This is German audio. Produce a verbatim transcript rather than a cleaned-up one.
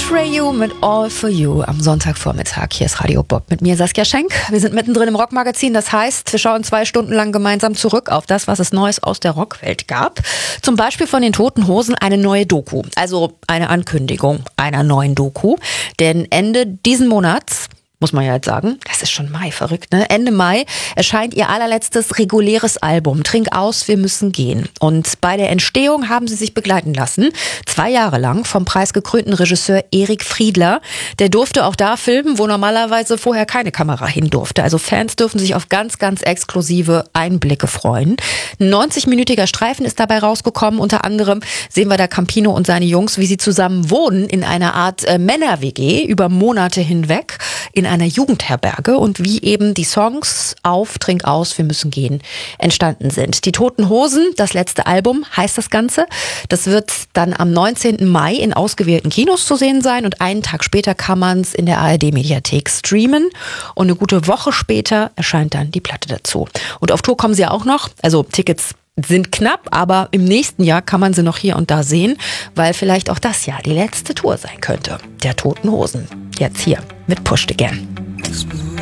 Atreyu mit All For You am Sonntagvormittag. Hier ist Radio Bob mit mir, Saskia Schenk. Wir sind mittendrin im Rockmagazin. Das heißt, wir schauen zwei Stunden lang gemeinsam zurück auf das, was es Neues aus der Rockwelt gab. Zum Beispiel von den Toten Hosen eine neue Doku. Also eine Ankündigung einer neuen Doku. Denn Ende diesen Monats, muss man ja jetzt sagen, das ist schon Mai, verrückt, ne? Ende Mai erscheint ihr allerletztes reguläres Album, Trink aus, wir müssen gehen. Und bei der Entstehung haben sie sich begleiten lassen, zwei Jahre lang vom preisgekrönten Regisseur Erik Friedler. Der durfte auch da filmen, wo normalerweise vorher keine Kamera hin durfte. Also Fans dürfen sich auf ganz, ganz exklusive Einblicke freuen. Ein neunzig-minütiger Streifen ist dabei rausgekommen. Unter anderem sehen wir da Campino und seine Jungs, wie sie zusammen wohnen in einer Art äh, Männer-W G über Monate hinweg in einer Jugendherberge und wie eben die Songs auf Trink aus, wir müssen gehen entstanden sind. Die Toten Hosen, das letzte Album heißt das Ganze. Das wird dann am neunzehnten Mai in ausgewählten Kinos zu sehen sein und einen Tag später kann man es in der A R D-Mediathek streamen und eine gute Woche später erscheint dann die Platte dazu. Und auf Tour kommen sie auch noch, also Tickets sind knapp, aber im nächsten Jahr kann man sie noch hier und da sehen, weil vielleicht auch das Jahr die letzte Tour sein könnte. Der Toten Hosen. Jetzt hier mit Pushed Again.